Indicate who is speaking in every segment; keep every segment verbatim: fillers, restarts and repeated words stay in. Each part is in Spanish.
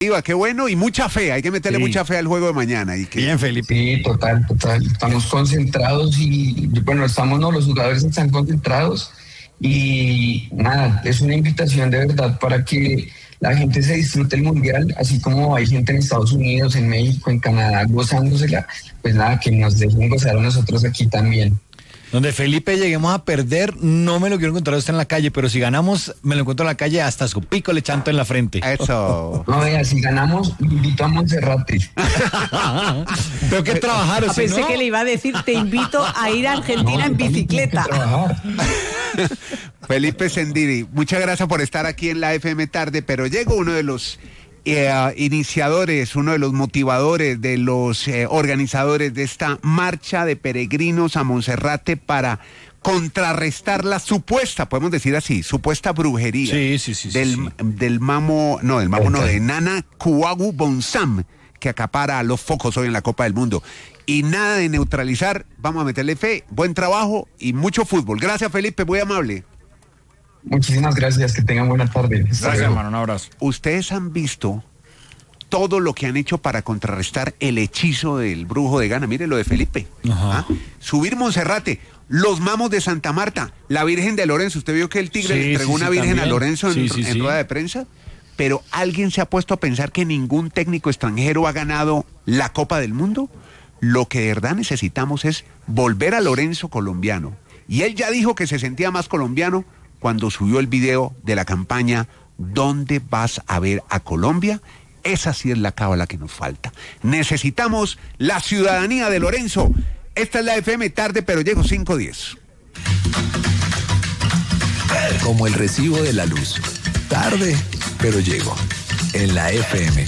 Speaker 1: Iba, qué bueno, y mucha fe, hay que meterle
Speaker 2: Sí.
Speaker 1: mucha fe al juego de mañana. Y que...
Speaker 2: Bien, Felipe.
Speaker 3: Sí, total, total. Estamos concentrados y, bueno, estamos, no, los jugadores están concentrados y nada, es una invitación de verdad para que la gente se disfrute el Mundial, así como hay gente en Estados Unidos, en México, en Canadá gozándosela, pues nada, que nos dejen gozar a nosotros aquí también.
Speaker 2: Donde Felipe lleguemos a perder, no me lo quiero encontrar usted en la calle, pero si ganamos, me lo encuentro en la calle hasta su pico le chanto en la frente.
Speaker 1: Eso.
Speaker 3: No, vea, si ganamos, invito a Monserrate.
Speaker 2: Tengo que trabajar, o si
Speaker 4: Pensé
Speaker 2: no...
Speaker 4: que le iba a decir, te invito a ir a Argentina en bicicleta.
Speaker 1: Felipe Sendiri, muchas gracias por estar aquí en la F M Tarde, pero llegó uno de los eh, iniciadores, uno de los motivadores, de los eh, organizadores de esta marcha de peregrinos a Monserrate para contrarrestar la supuesta, podemos decir así, supuesta brujería
Speaker 2: Sí, sí, sí, sí,
Speaker 1: del,
Speaker 2: sí.
Speaker 1: del mamo, no, del mamo no, de Nana Kuagu Bonsam, que acapara los focos hoy en la Copa del Mundo. Y nada de neutralizar, vamos a meterle fe, buen trabajo y mucho fútbol. Gracias, Felipe, muy amable.
Speaker 3: Muchísimas gracias, que tengan buena tarde. Hasta
Speaker 2: Gracias,
Speaker 3: luego.
Speaker 2: hermano, un abrazo.
Speaker 1: Ustedes han visto todo lo que han hecho para contrarrestar el hechizo del brujo de Ghana. Mire lo de Felipe.
Speaker 2: Ajá.
Speaker 1: ¿Ah? Subir Monserrate, los mamos de Santa Marta, la Virgen de Lorenzo. ¿Usted vio que el Tigre
Speaker 2: Sí,
Speaker 1: le entregó
Speaker 2: sí,
Speaker 1: una
Speaker 2: sí,
Speaker 1: Virgen
Speaker 2: también.
Speaker 1: a Lorenzo en,
Speaker 2: Sí, sí,
Speaker 1: en
Speaker 2: sí.
Speaker 1: rueda de prensa? Pero ¿alguien se ha puesto a pensar que ningún técnico extranjero ha ganado la Copa del Mundo? Lo que de verdad necesitamos es volver a Lorenzo colombiano. Y él ya dijo que se sentía más colombiano cuando subió el video de la campaña ¿Dónde vas a ver a Colombia? Esa sí es la cábala que nos falta. Necesitamos la ciudadanía de Lorenzo. Esta es la F M Tarde, pero llego cinco diez.
Speaker 5: Como el recibo de la luz. Tarde, pero llego. En la F M.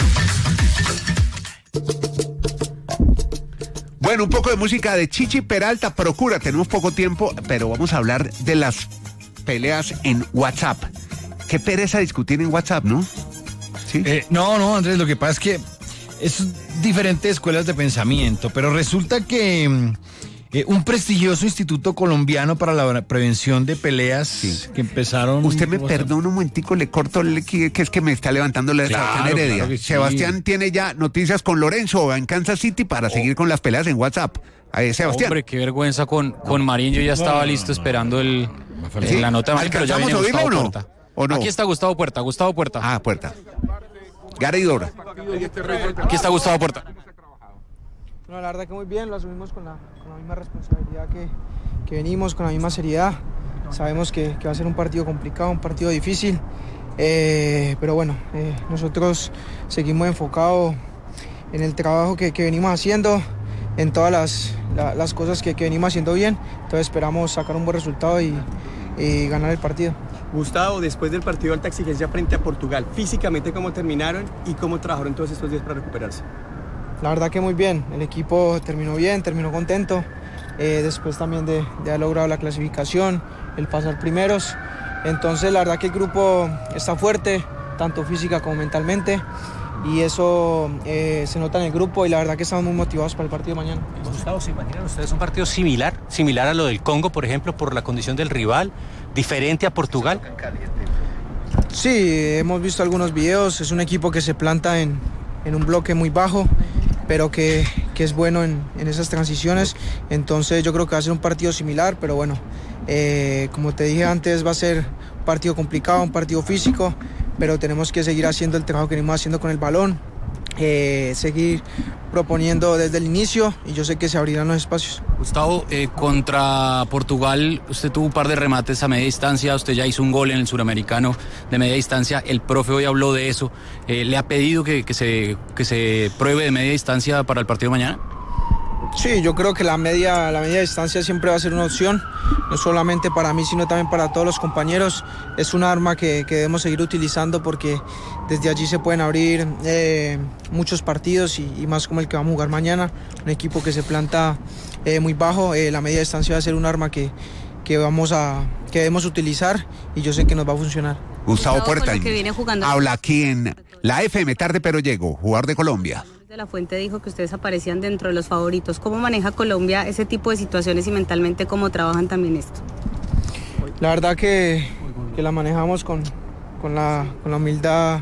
Speaker 1: Bueno, un poco de música de Chichi Peralta, Procura. Tenemos poco tiempo, pero vamos a hablar de las peleas en WhatsApp. Qué pereza discutir en WhatsApp, ¿no? ¿Sí?
Speaker 2: Eh, no, no, Andrés, lo que pasa es que es diferentes escuelas de pensamiento, pero resulta que mm, eh, un prestigioso instituto colombiano para la prevención de peleas
Speaker 1: Sí.
Speaker 2: que empezaron...
Speaker 1: Usted me
Speaker 2: ¿cómo se-
Speaker 1: perdona un momentico, le corto el que, que es que me está levantando la de
Speaker 2: Claro,
Speaker 1: Sebastián Heredia.
Speaker 2: claro que sí.
Speaker 1: Sebastián tiene ya noticias con Lorenzo en Kansas City para seguir con las peleas en WhatsApp. Ahí, Sebastián.
Speaker 6: Hombre, qué vergüenza con, con Marín. Yo ya estaba listo esperando el, el-
Speaker 1: Sí.
Speaker 6: la nota de Marín, pero ya
Speaker 1: ¿Alcanzamos
Speaker 6: viene
Speaker 1: a oírlo
Speaker 6: Gustavo
Speaker 1: o no?
Speaker 6: Puerta.
Speaker 1: ¿O no?
Speaker 6: Aquí está Gustavo Puerta, Gustavo Puerta.
Speaker 1: Ah, puerta. Gary Dora.
Speaker 6: Aquí está Gustavo Puerta.
Speaker 7: No, la verdad que muy bien, lo asumimos con la, con la misma responsabilidad que, que venimos, con la misma seriedad. Sabemos que, que va a ser un partido complicado, un partido difícil, eh, pero bueno, eh, nosotros seguimos enfocados en el trabajo que, que venimos haciendo, en todas las, la, las cosas que, que venimos haciendo bien, entonces esperamos sacar un buen resultado y, y ganar el partido.
Speaker 8: Gustavo, después del partido de alta exigencia frente a Portugal, físicamente cómo terminaron y cómo trabajaron todos estos días para recuperarse.
Speaker 7: La verdad que muy bien, el equipo terminó bien, terminó contento, eh, después también de, de haber logrado la clasificación, el pasar primeros, entonces la verdad que el grupo está fuerte, tanto física como mentalmente, y eso eh, se nota en el grupo y la verdad que estamos muy motivados para el partido de mañana.
Speaker 9: Gustavo, ¿se imaginan ustedes un partido similar, similar a lo del Congo, por ejemplo, por la condición del rival, diferente a Portugal?
Speaker 7: Sí, hemos visto algunos videos, es un equipo que se planta en, en un bloque muy bajo, pero que, que es bueno en, en esas transiciones, entonces yo creo que va a ser un partido similar, pero bueno, eh, como te dije antes, va a ser un partido complicado, un partido físico, pero tenemos que seguir haciendo el trabajo que venimos haciendo con el balón, eh, seguir proponiendo desde el inicio y yo sé que se abrirán los espacios.
Speaker 6: Gustavo, eh, contra Portugal usted tuvo un par de remates a media distancia, usted ya hizo un gol en el suramericano de media distancia, el profe hoy habló de eso, eh, ¿le ha pedido que, que, se, que se pruebe de media distancia para el partido de mañana?
Speaker 7: Sí, yo creo que la media, la media distancia siempre va a ser una opción, no solamente para mí, sino también para todos los compañeros. Es un arma que, que debemos seguir utilizando porque desde allí se pueden abrir eh, muchos partidos y, y más como el que vamos a jugar mañana, un equipo que se planta eh, muy bajo. Eh, la media distancia va a ser un arma que, que, vamos a, que debemos utilizar y yo sé que nos va a funcionar.
Speaker 1: Gustavo
Speaker 10: Gustavo,
Speaker 1: Puerta
Speaker 10: con lo que viene jugando-
Speaker 1: habla aquí en la F M Tarde, pero llego, jugador de Colombia.
Speaker 10: De la Fuente dijo que ustedes aparecían dentro de los favoritos. ¿Cómo maneja Colombia ese tipo de situaciones y mentalmente cómo trabajan también esto?
Speaker 7: La verdad que, que la manejamos con, con, la, con la humildad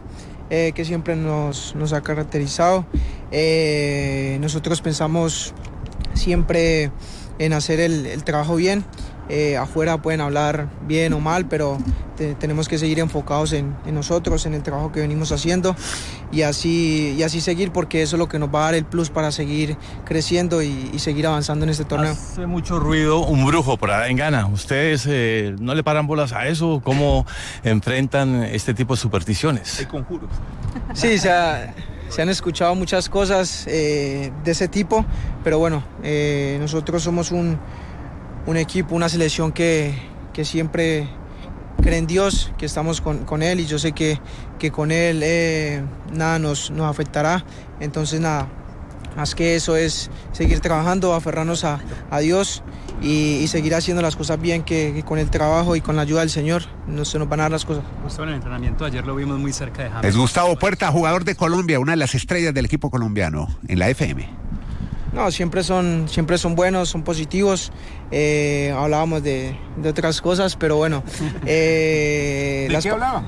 Speaker 7: eh, que siempre nos, nos ha caracterizado. Eh, nosotros pensamos siempre en hacer el, el trabajo bien. Eh, afuera pueden hablar bien o mal, pero te, tenemos que seguir enfocados en, en nosotros, en el trabajo que venimos haciendo y así, y así seguir, porque eso es lo que nos va a dar el plus para seguir creciendo y, y seguir avanzando en este torneo.
Speaker 11: Hace mucho ruido un brujo por allá en Ghana. ¿Ustedes eh, no le paran bolas a eso? ¿Cómo enfrentan este tipo de supersticiones?
Speaker 8: Hay conjuros.
Speaker 7: Sí, se, ha, se han escuchado muchas cosas eh, de ese tipo, pero bueno, eh, nosotros somos un un equipo, una selección que, que siempre cree en Dios, que estamos con, con Él y yo sé que, que con Él eh, nada nos, nos afectará. Entonces nada, más que eso es seguir trabajando, aferrarnos a, a Dios y, y seguir haciendo las cosas bien, que, que con el trabajo y con la ayuda del Señor no se nos van a dar las cosas.
Speaker 12: Justo en el entrenamiento ayer lo vimos muy cerca de James.
Speaker 1: Es Gustavo Puerta, jugador de Colombia, una de las estrellas del equipo colombiano en la F M.
Speaker 7: No, siempre son, siempre son buenos, son positivos. Eh, hablábamos de, de otras cosas, pero bueno. Eh,
Speaker 8: ¿De
Speaker 7: las
Speaker 8: qué hablaban?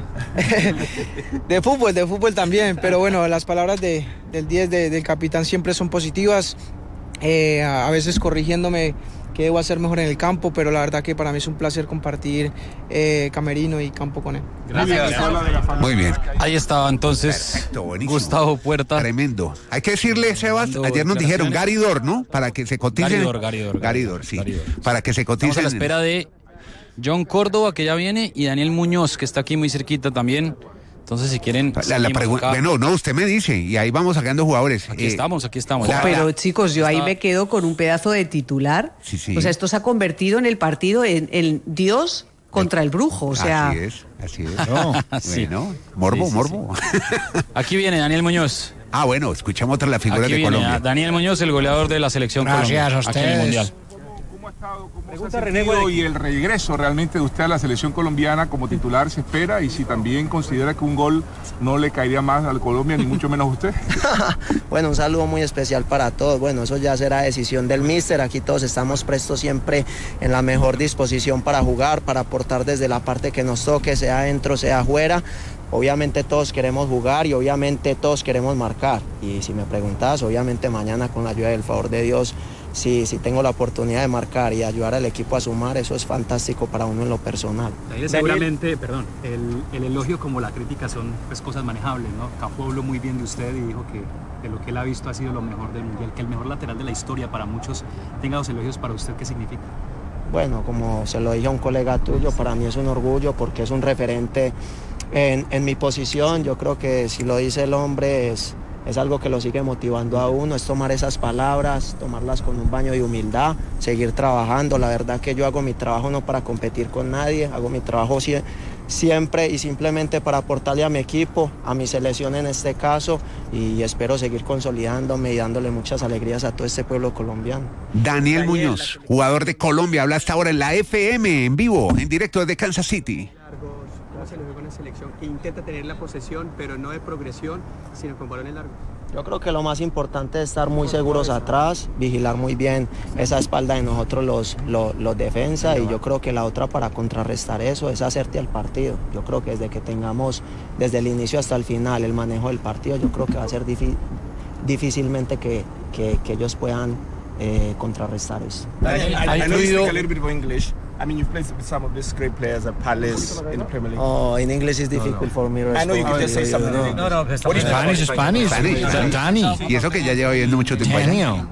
Speaker 7: De fútbol, de fútbol también, pero bueno, las palabras de, del diez de, del capitán siempre son positivas. Eh, a, a veces corrigiéndome que debo hacer mejor en el campo, pero la verdad que para mí es un placer compartir eh, camerino y campo con él.
Speaker 8: Gracias.
Speaker 1: Muy bien.
Speaker 6: Ahí estaba entonces
Speaker 1: Perfecto, buenísimo.
Speaker 6: Gustavo Puerta.
Speaker 1: Tremendo. Hay que decirle, Sebas,
Speaker 6: Dando
Speaker 1: ayer nos dijeron
Speaker 6: declaraciones.
Speaker 1: Garidor, ¿no? Para que se coticen.
Speaker 6: Garidor, Garidor.
Speaker 1: Garidor, sí.
Speaker 6: Garidor.
Speaker 1: Para que se
Speaker 6: Estamos
Speaker 1: coticen.
Speaker 6: a la espera de John Córdoba, que ya viene, y Daniel Muñoz, que está aquí muy cerquita también. Entonces, si quieren...
Speaker 1: La, la
Speaker 6: seguimos
Speaker 1: pregu-
Speaker 6: acá.
Speaker 1: Bueno, no, usted me dice, y ahí vamos sacando jugadores.
Speaker 6: Aquí
Speaker 1: Eh,
Speaker 6: estamos, aquí estamos.
Speaker 1: la-
Speaker 4: Pero
Speaker 1: la-
Speaker 4: chicos, yo ahí
Speaker 6: está-
Speaker 4: me quedo con un pedazo de titular.
Speaker 1: Sí, sí.
Speaker 4: O sea, esto se ha convertido en el partido en, en Dios contra el brujo. O sea,
Speaker 1: Así es, así es.
Speaker 6: No, sí.
Speaker 1: Bueno, morbo,
Speaker 6: Sí, sí,
Speaker 1: morbo.
Speaker 6: Aquí viene Daniel Muñoz.
Speaker 1: Ah, bueno, escuchamos otra de las figuras
Speaker 6: Aquí
Speaker 1: de
Speaker 6: viene
Speaker 1: Colombia.
Speaker 6: Daniel Muñoz, el goleador de la selección
Speaker 2: Gracias
Speaker 6: Colombia.
Speaker 2: a
Speaker 6: Aquí en el
Speaker 2: ustedes.
Speaker 6: Mundial.
Speaker 13: ¿Cómo ha estado? ¿Cómo
Speaker 8: Pregunta
Speaker 13: se ha
Speaker 8: René
Speaker 13: sentido?
Speaker 8: Guadagni.
Speaker 13: Y el regreso realmente de usted a la selección colombiana como titular se espera, y si también considera que un gol no le caería más al Colombia, ni mucho menos a usted.
Speaker 14: Bueno, un saludo muy especial para todos. Bueno, eso ya será decisión del míster. Aquí todos estamos prestos siempre en la mejor disposición para jugar, para aportar desde la parte que nos toque, sea adentro, sea afuera. Obviamente todos queremos jugar y obviamente todos queremos marcar. Y si me preguntas, obviamente mañana con la ayuda y el favor de Dios, si, si tengo la oportunidad de marcar y ayudar al equipo a sumar, eso es fantástico para uno en lo personal.
Speaker 12: Daniel, seguramente, perdón, el, el elogio como la crítica son pues cosas manejables, ¿no? Cafú habló muy bien de usted y dijo que de lo que él ha visto ha sido lo mejor del Mundial, que el mejor lateral de la historia para muchos tenga los elogios. Para usted, ¿qué significa?
Speaker 14: Bueno, como se lo dije a un colega tuyo, para mí es un orgullo porque es un referente en, en mi posición. Yo creo que si lo dice el hombre es, es algo que lo sigue motivando a uno, es tomar esas palabras, tomarlas con un baño de humildad, seguir trabajando. La verdad que yo hago mi trabajo no para competir con nadie, hago mi trabajo sie- siempre y simplemente para aportarle a mi equipo, a mi selección en este caso, y espero seguir consolidándome y dándole muchas alegrías a todo este pueblo colombiano.
Speaker 1: Daniel Muñoz, jugador de Colombia, habla hasta ahora en la F M, en vivo, en directo desde Kansas City.
Speaker 8: ¿Cómo se le ve con una selección que intenta tener la posesión, pero no de progresión, sino con balones largos?
Speaker 14: Yo creo que lo más importante es estar muy seguros atrás, vigilar muy bien esa espalda de nosotros los, los, los defensas, y yo creo que la otra para contrarrestar eso es hacerte al partido. Yo creo que desde que tengamos desde el inicio hasta el final el manejo del partido, yo creo que va a ser difí- difícilmente que, que, que ellos puedan eh, contrarrestar eso.
Speaker 15: I, I, I know you speak a little bit of English. I mean, you've played with some of these great players at Palace in the Premier League.
Speaker 14: Oh, in English is difficult
Speaker 15: no, no.
Speaker 14: for me.
Speaker 15: I know you can just say something.
Speaker 14: No,
Speaker 15: No, no,
Speaker 14: What is
Speaker 2: Spanish, Spanish,
Speaker 1: Spanish,
Speaker 2: Dani.
Speaker 1: Y eso que ya lleva viendo mucho tiempo allá.
Speaker 2: Genio.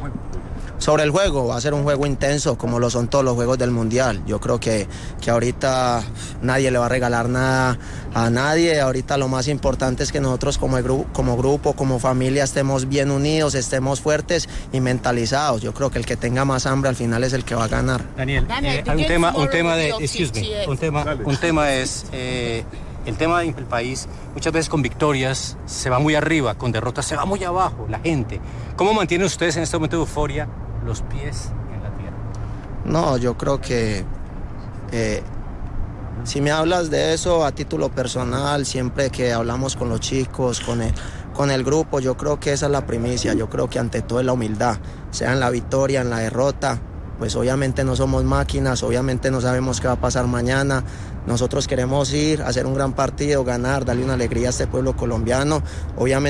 Speaker 14: Sobre el juego, va a ser un juego intenso como lo son todos los juegos del Mundial. Yo creo que, que ahorita nadie le va a regalar nada a nadie. Ahorita lo más importante es que nosotros como, gru- como grupo, como familia, estemos bien unidos, estemos fuertes y mentalizados. Yo creo que el que tenga más hambre al final es el que va a ganar.
Speaker 9: Daniel, eh, un tema, un tema de, excuse me, un tema, un tema es eh, el tema del país. Muchas veces con victorias se va muy arriba, con derrotas se va muy abajo. La gente, ¿cómo mantienen ustedes en este momento de euforia los pies en la tierra?
Speaker 14: No, yo creo que eh, si me hablas de eso a título personal, siempre que hablamos con los chicos, con el, con el grupo, yo creo que esa es la primicia. Yo creo que ante todo es la humildad, sea en la victoria, en la derrota. pues obviamente no somos máquinas, obviamente no sabemos qué va a pasar mañana. Nosotros queremos ir a hacer un gran partido, ganar, darle una alegría a este pueblo colombiano. Obviamente